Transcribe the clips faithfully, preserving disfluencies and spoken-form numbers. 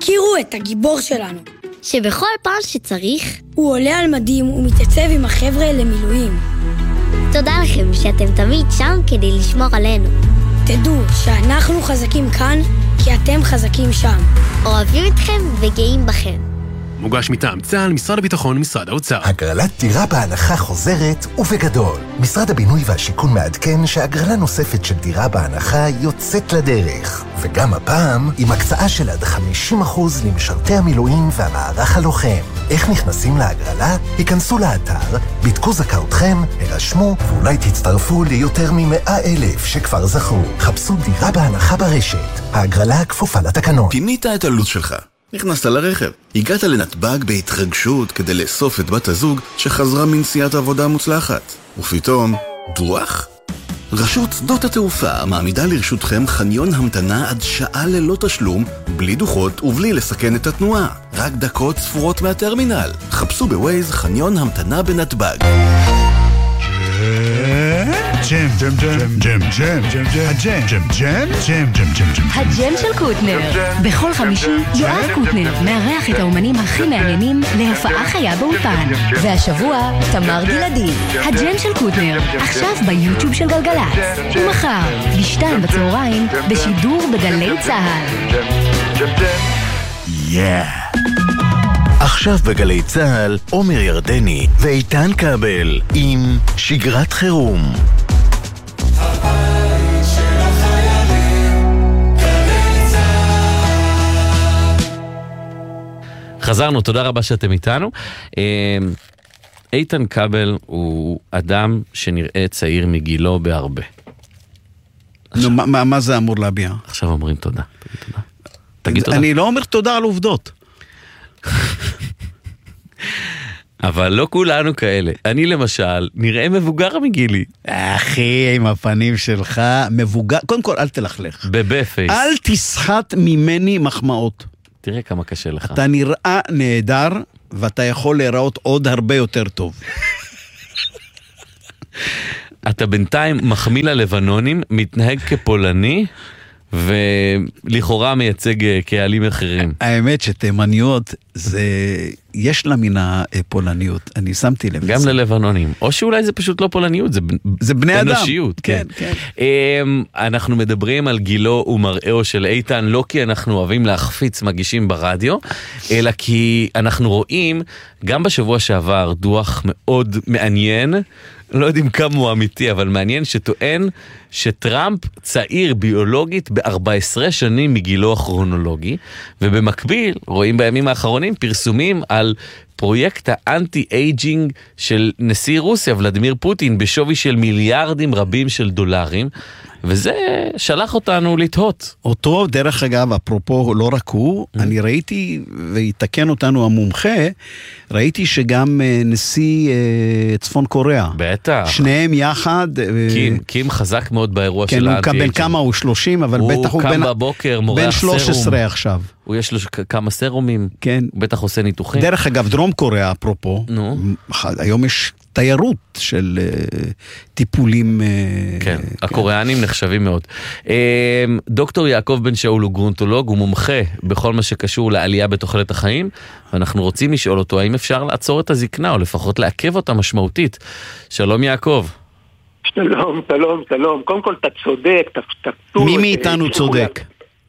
תכירו את הגיבור שלנו. שבכל פעם שצריך, הוא עולה על מדים ומתייצב עם החבר'ה למילואים. תודה לכם שאתם תמיד שם כדי לשמור עלינו. תדעו שאנחנו חזקים כאן, כי אתם חזקים שם. אוהבים אתכם וגאים בכם. מוגש מטעם צה"ל, משרד הביטחון ומשרד האוצר. הגרלת דירה בהנחה חוזרת ובגדול. משרד הבינוי והשיכון מעדכן שהגרלה נוספת של דירה בהנחה יוצאת לדרך. וגם הפעם עם הקצאה של עד חמישים אחוז למשרתי המילואים והמערך הלוחם. איך נכנסים להגרלה? היכנסו לאתר, בדקו זכאותכם, הרשמו, ואולי תצטרפו ליותר ממאה אלף שכבר זכו. חפשו דירה בהנחה ברשת. ההגרלה כפופה לתקנון. פינית את הלו"ז שלך. נכנסת לרכב, הגעת לנתב"ג בהתרגשות כדי לאסוף את בת הזוג שחזרה מנסיעת עבודה מוצלחת. ופתאום, דוח? רשות שדות התעופה מעמידה לרשותכם חניון המתנה עד שעה ללא תשלום, בלי דוחות ובלי לסכן את התנועה. רק דקות ספורות מהטרמינל. חפשו בווייז חניון המתנה בנתב"ג. ג'ם, ג'ם, ג'ם, ג'ם, ג'ם, ג'ם, הג'ם, ג'ם, ג'ם, ג'ם, ג'ם, ג'ם, ג'ם. הג'ם של קוטנר. בכל חמישי יואב קוטנר מארח את האומנים הכי מעניינים להופעה חיה באולפן. והשבוע תמר גלעדי. הג'ם של קוטנר, עכשיו ביוטיוב של גלגלצ. ומחר, בשתיים בצהריים, בשידור בגלי צהל. יאה. עכשיו בגלי צהל, עומר ירדני ואיתן קבל עם שגרת חירום. חזרנו, תודה רבה שאתם איתנו. איתן קבל הוא אדם שנראה צעיר מגילו בהרבה. נו, מה, מה זה אמור להביע? עכשיו אומרים תודה. תגיד תודה. תגיד תודה. אני לא אומר תודה על עובדות. אבל לא כולנו כאלה. אני למשל נראה מבוגר מגילי. אחי, עם הפנים שלך מבוגר. קודם כל, אל תלכלך. בבפייס. אל תסחט ממני מחמאות. תראה כמה קשה לך. אתה נראה נהדר, ואתה יכול להיראות עוד הרבה יותר טוב. אתה בינתיים מחמיא ללבנונים, מתנהג כפולני, ולכאורה מייצג קהלים אחרים. האמת שתימניות זה, יש לה מן הפולניות, אני שמתי לב. גם ללבנונים, או שאולי זה פשוט לא פולניות, זה, זה בני אדם. אנושיות. כן, כן. כן. אנחנו מדברים על גילו ומראהו של איתן, לא כי אנחנו אוהבים להחפיץ מגישים ברדיו, אלא כי אנחנו רואים, גם בשבוע שעבר, דוח מאוד מעניין, לא יודעים כמה הוא אמיתי, אבל מעניין שטוען שטראמפ צעיר ביולוגית ב-ארבע עשרה שנים מגילו הכרונולוגי, ובמקביל רואים בימים האחרונים פרסומים על פרויקט האנטי-אייג'ינג של נשיא רוסיה, ולדימיר פוטין, בשווי של מיליארדים רבים של דולרים, וזה שלח אותנו לתהות. אותו, דרך אגב, אפרופו, לא רק הוא, אני ראיתי, ויתקן אותנו המומחה, ראיתי שגם נשיא צפון קוריאה. בטח. שניהם יחד. קים, קים חזק מאוד באירוע של האנטי-אייג'ינג. כן, הוא בן כמה הוא שלושים, אבל בטח הוא קם בבוקר, מורח סרום. בן שלוש עשרה עכשיו. הוא יש לו כמה סרומים. כן. הוא בטח עושה ניתוחים. דרך אגב, דרום קוריאה, אפרופו, היום יש תיירות של טיפולים. כן, הקוריאנים נחשבים מאוד. דוקטור יעקב בן שאול הוא גרונטולוג, הוא מומחה בכל מה שקשור לעלייה בתוחלת החיים, ואנחנו רוצים לשאול אותו, האם אפשר לעצור את הזקנה, או לפחות לעכב אותה משמעותית. שלום יעקב. שלום, שלום, שלום. קודם כל, אתה צודק. מי מאיתנו צודק?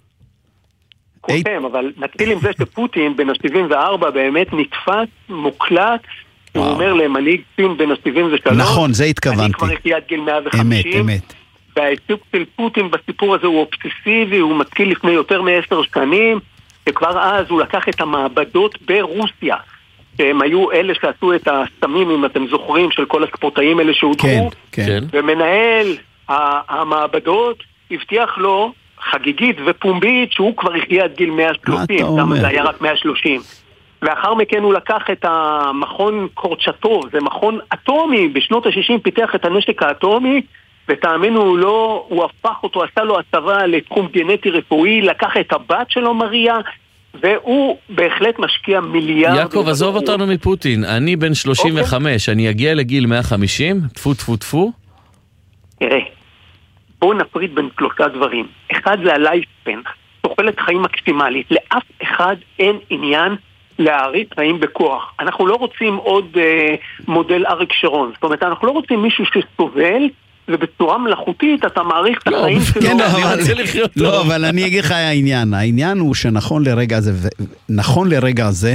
כולכם, אבל נתחיל עם זה שפוטין בן ה-שבעים וארבע באמת נתפס, מוקלט, הוא אומר למנהיג סין בן ה-שבעים ושלוש. נכון, זה התכוונתי. אני כבר הגיע עד גיל מאה וחמישים. אמת, אמת. והעיסוק של פוטין בסיפור הזה הוא אובססיבי, הוא מתחיל לפני יותר מעשר שנים, וכבר אז הוא לקח את המעבדות ברוסיה, שהם היו אלה שעשו את הסמים, אם אתם זוכרים, של כל הספורטאים האלה שהודרו, כן, כן. ומנהל המעבדות הבטיח לו חגיגית ופומבית שהוא כבר הגיע עד גיל מאה ושלושים, כמה זה היה רק מאה ושלושים. ואחר מכן הוא לקח את המכון קורצ'טוב, זה מכון אטומי, בשנות ה-שישים פיתח את הנשק האטומי, ותאמינו הוא לא, הוא הפך אותו, עשה לו הצבא לתחום גנטי רפואי, לקח את הבת שלו מריה, והוא בהחלט משקיע מיליארד. יעקב, עזוב אותנו מפוטין, אני בן שלושים וחמש, okay. אני אגיע לגיל מאה וחמישים, תפו תפו תפו. תראה, בואו נפריד בין שלושה דברים. אחד זה הלייפספן, תוחלת חיים מקסימלית. לאף אחד אין עניין להאריך חיים בכוח. אנחנו לא רוצים עוד אה, מודל אריק שרון. זאת אומרת, אנחנו לא רוצים מישהו שסובל, ובצורה מלאכותית אתה מעריך את החיים שלו. כן, לא, אבל אני אגיד לך העניין. העניין הוא שנכון לרגע הזה, נכון לרגע הזה,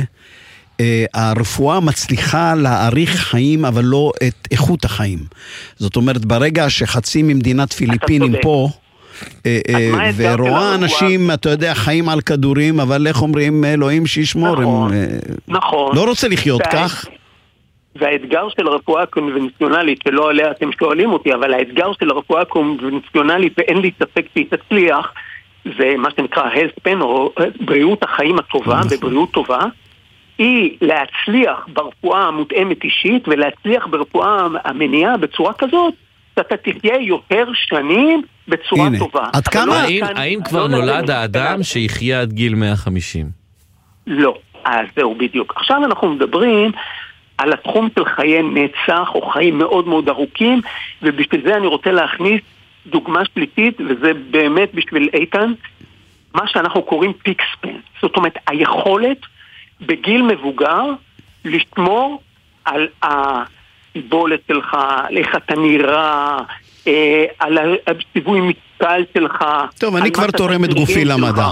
הרפואה מצליחה להאריך חיים, אבל לא את איכות החיים. זאת אומרת, ברגע שחצי ממדינת פיליפינים פה, ורואה אנשים, אתה יודע, חיים על כדורים, אבל איך אומרים, אלוהים שישמור, נכון. לא רוצה לחיות כך. והאתגר של הרפואה הקונבנציונלית, שלא עליה אתם שואלים אותי, אבל האתגר של הרפואה הקונבנציונלית, ואין לי ספק שהיא תצליח, זה מה שנקרא health span, או בריאות החיים הטובה, בבריאות טובה, היא להצליח ברפואה המותאמת אישית, ולהצליח ברפואה המניעה בצורה כזאת, שאתה תחיה יותר שנים בצורה הנה, טובה. עד כמה? האם, האם כבר לא נולד האדם שיחיה עד גיל מאה וחמישים? לא, אז זהו בדיוק. עכשיו אנחנו מדברים על התחום של חיי נצח, או חיים מאוד מאוד ארוכים, ובשביל זה אני רוצה להכניס דוגמה שלישית, וזה באמת בשביל איתן, מה שאנחנו קוראים פיק ספן. זאת אומרת, היכולת בגיל מבוגר לשמור על הסיבולת שלך, איך אתה נראה, אה, על הסיבוי משקל שלך. טוב, אני כבר תורם את גופי למדע.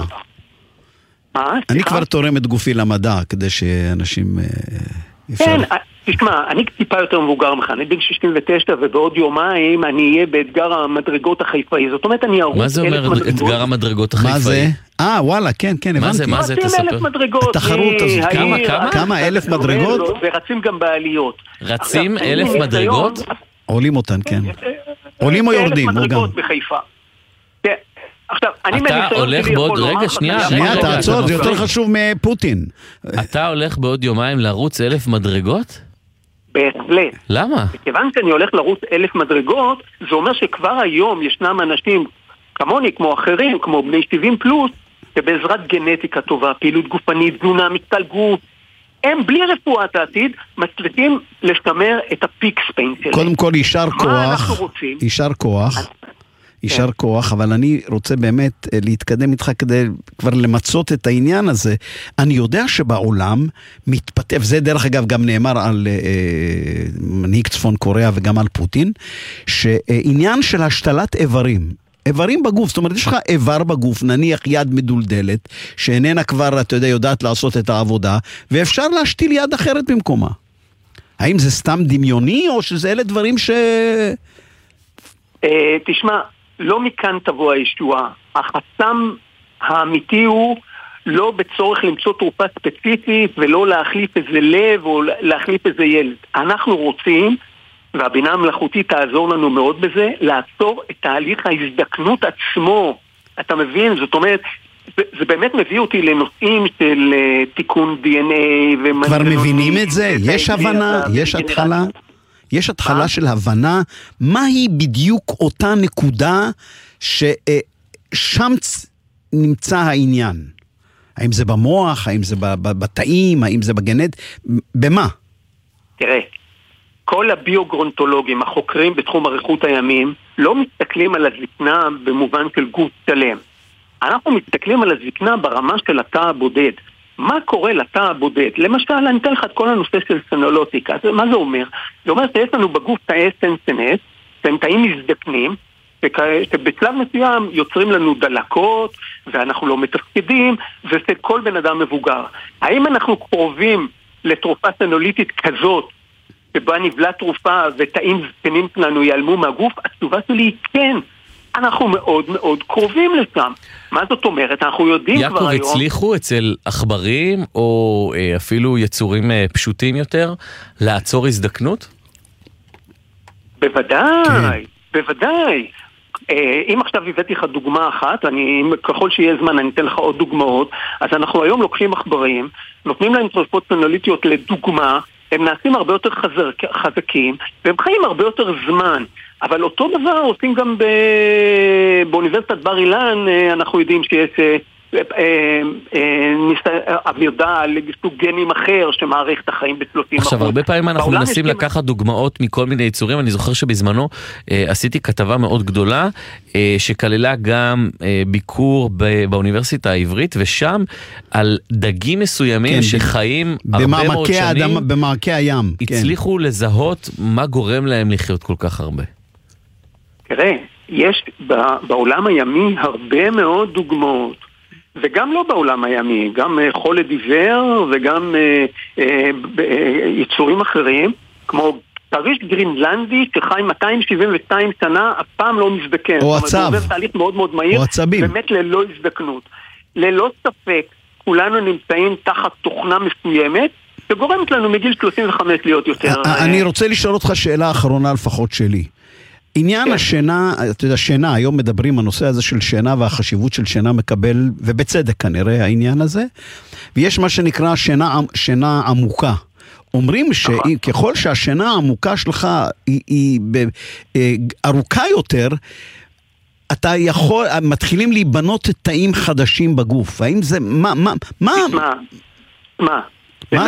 מה? אני כבר תורם את גופי למדע, כדי שאנשים... כן, תשמע, אני טיפה יותר מבוגר ממך, אני בן שישים ותשע, ובעוד יומיים אני אהיה באתגר המדרגות החיפאי. זאת אומרת, אני ארוץ... מה זה אומר אתגר המדרגות החיפאי? מה זה? אה, וואלה, כן, כן, הבנתי. מה זה, מה זה, תספר? התחרות הזאת, כמה, כמה? כמה, אלף מדרגות? ורצים גם בעליות. רצים אלף מדרגות? עולים אותן, כן. עולים או יורדים? אלף מדרגות בחיפה. כן. עכשיו, אני אתה הולך בעוד רגע, שנייה, שנייה, תעצור, זה יותר חשוב מפוטין. אתה הולך בעוד יומיים לרוץ אלף מדרגות? בהחלט. למה? מכיוון שאני הולך לרוץ אלף מדרגות, זה אומר שכבר היום ישנם אנשים כמוני, כמו אחרים, כמו בני שבעים פלוס, שבעזרת גנטיקה טובה, פעילות גופנית, תזונה, משקל גוף, הם בלי רפואת העתיד מצליחים לשמר את הפיק ספיין שלהם. קודם כל, יישר כוח. מה אנחנו רוצים? יישר כוח. יישר כוח, אבל אני רוצה באמת להתקדם איתך כדי כבר למצות את העניין הזה. אני יודע שבעולם מתפתח, וזה דרך אגב גם נאמר על אה, מנהיג צפון קוריאה וגם על פוטין, שעניין של השתלת איברים, איברים בגוף, זאת אומרת, יש לך איבר בגוף, נניח יד מדולדלת, שאיננה כבר, אתה יודע, יודעת לעשות את העבודה, ואפשר להשתיל יד אחרת במקומה. האם זה סתם דמיוני, או שזה אלה דברים ש... אה, תשמע, לא מכאן תבוא הישועה. החסם האמיתי הוא לא בצורך למצוא תרופה ספציפית ולא להחליף איזה לב או להחליף איזה ילד. אנחנו רוצים, והבינה המלאכותית תעזור לנו מאוד בזה, לעצור את תהליך ההזדקנות עצמו. אתה מבין? זאת אומרת, זה, זה באמת מביא אותי לנושאים של uh, תיקון די אן איי ומנגנונים. כבר מבינים את זה? יש הבנה? יש התחלה? יש התחלה של הבנה מהי בדיוק אותה נקודה ששם נמצא העניין. האם זה במוח, האם זה בתאים, האם זה בגנט, במה? תראה, כל הביוגרונטולוגים, החוקרים בתחום אריכות הימים, לא מסתכלים על הזקנה במובן של גוף שלם. אנחנו מסתכלים על הזקנה ברמה של התא הבודד. מה קורה לתא הבודד? למשל, אני אתן לך את כל הנושא של סנולוטיקה. מה זה אומר? זה אומר שיש לנו בגוף תאי סנסנס, שהם תאים מזדקנים, שבצלב מסוים יוצרים לנו דלקות, ואנחנו לא מתפקדים, וזה כל בן אדם מבוגר. האם אנחנו קרובים לתרופה סנוליטית כזאת, שבה נבלה תרופה ותאים זקנים שלנו ייעלמו מהגוף? התשובה שלי היא כן. אנחנו מאוד מאוד קרובים לשם. מה זאת אומרת? אנחנו יודעים יעקב, כבר היום... יעקב, הצליחו אצל עכברים, או אה, אפילו יצורים אה, פשוטים יותר, לעצור הזדקנות? בוודאי, כן. בוודאי. אה, אם עכשיו הבאתי לך דוגמה אחת, אני, ככל שיהיה זמן אני אתן לך עוד דוגמאות, אז אנחנו היום לוקחים עכברים, נותנים להם תרופות סנוליטיות לדוגמה, הם נעשים הרבה יותר חזק, חזקים, והם חיים הרבה יותר זמן. אבל אותו דבר עושים גם ב... באוניברסיטת בר אילן, אנחנו יודעים שיש עבודה לסוג גנים אחר שמעריך את החיים ב-שלושים אחוז. עכשיו, הרבה פעמים אנחנו מנסים לקחת דוגמאות מכל מיני יצורים. אני זוכר שבזמנו עשיתי כתבה מאוד גדולה שכללה גם ביקור באוניברסיטה העברית, ושם על דגים מסוימים שחיים הרבה מאוד שנים במעקי הים. הצליחו לזהות מה גורם להם לחיות כל כך הרבה. תראה, יש בעולם הימי הרבה מאוד דוגמאות, וגם לא בעולם הימי, גם חולד עיוור וגם יצורים אחרים, כמו תריש גרינלנדי שחי מאתיים שבעים ושתיים שנה, אף פעם לא מזדקן. או עצב. הוא עובר תהליך מאוד מאוד מהיר, או עצבים. באמת ללא הזדקנות. ללא ספק, כולנו נמצאים תחת תוכנה מסוימת, שגורמת לנו מגיל שלושים וחמש להיות יותר... אני רוצה לשאול אותך שאלה אחרונה לפחות שלי. עניין השינה, אתה יודע, שינה, היום מדברים, הנושא הזה של שינה והחשיבות של שינה מקבל, ובצדק כנראה העניין הזה, ויש מה שנקרא שינה, שינה עמוקה. אומרים שככל שהשינה העמוקה שלך היא, היא ארוכה יותר, אתה יכול, מתחילים להיבנות תאים חדשים בגוף. האם זה, מה, מה, מה? מה? מה? שינה,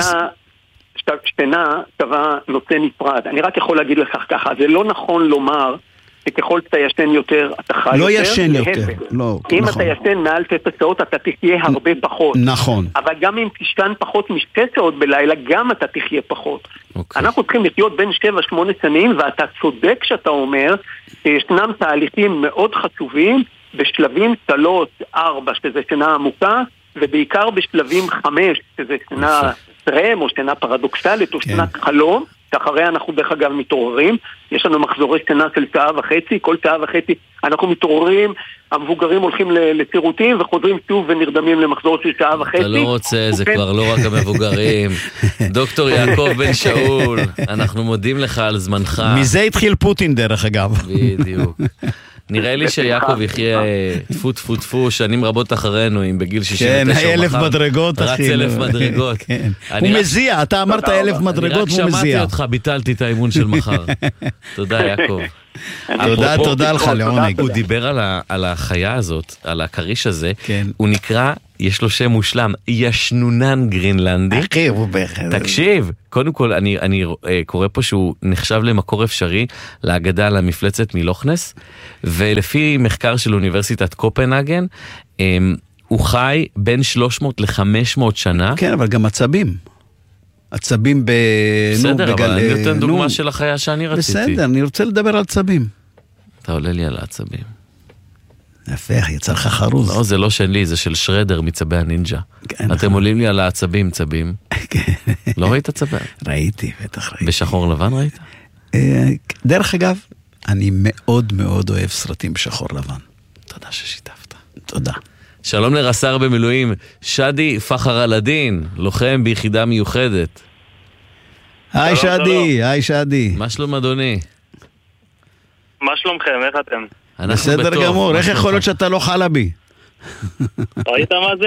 שינה טבע נושא נפרד. אני רק יכול להגיד לך ככה, זה לא נכון לומר שככל שאתה ישן יותר, אתה חי יותר. לא ישן יותר. לא, אם נכון. אתה ישן מעל שש שעות, אתה תחיה הרבה פחות. נכון. אבל גם אם תשתן פחות משתי שעות בלילה, גם אתה תחיה פחות. אוקיי. אנחנו צריכים לחיות בין שבע שמונה שנים, ואתה צודק שאתה אומר שישנם תהליכים מאוד חשובים בשלבים שלוש, ארבע, שזה שינה עמוקה, ובעיקר בשלבים חמש, שזה שינה טרם או שינה פרדוקסלית או שינה חלום, שאחריה אנחנו דרך אגב מתעוררים. יש לנו מחזורי שינה של שעה וחצי, כל שעה וחצי אנחנו מתעוררים, המבוגרים הולכים לצירותים וחוזרים שוב ונרדמים למחזור של שעה וחצי. אתה לא רוצה, זה כבר לא רק המבוגרים. דוקטור יעקב בן שאול, אנחנו מודים לך על זמנך. מזה התחיל פוטין דרך אגב. בדיוק. נראה לי שיעקב יחיה תפו תפו תפו שנים רבות אחרינו, אם בגיל שישים ותשע כן, אלף מדרגות, רץ אלף מדרגות. הוא מזיע, אתה אמרת אלף מדרגות והוא מזיע. אני רק שמעתי אותך, ביטלתי את האימון של מחר. תודה יעקב. תודה, תודה לך לעונג. הוא דיבר על החיה הזאת, על הקריש הזה, הוא נקרא, יש לו שם מושלם, ישנונן גרינלנדי. תקשיב, קודם כל אני קורא פה שהוא נחשב למקור אפשרי להגדה על המפלצת מלוכנס, ולפי מחקר של אוניברסיטת קופנהגן, הוא חי בין שלוש מאות ל-חמש מאות שנה. כן, אבל גם עצבים. עצבים ב... בסדר, אבל אני נותן דוגמה של החיה שאני רציתי. בסדר, אני רוצה לדבר על עצבים. אתה עולה לי על העצבים. יפה, יצא לך חרוז. לא, זה לא שלי, זה של שרדר מצבי הנינג'ה. אתם עולים לי על העצבים, צבים. לא ראית צבים? ראיתי, בטח ראיתי. בשחור לבן ראית? דרך אגב, אני מאוד מאוד אוהב סרטים בשחור לבן. תודה ששיתפת. תודה. שלום לרס"ר במילואים, שדי פחר אלדין, לוחם ביחידה מיוחדת. היי שדי, היי שדי. מה שלום אדוני? מה שלומכם, איך אתם? בסדר גמור, איך יכול להיות שאתה לא חלבי? ראית מה זה?